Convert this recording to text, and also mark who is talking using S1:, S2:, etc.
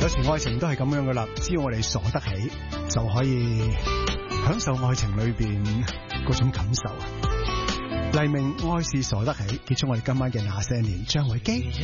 S1: 時愛情都係咁樣噶啦，只要我哋傻得起，就可以享受愛情裏邊嗰種感受。黎明愛是傻得起，結束我哋今晚嘅那些年，張偉基。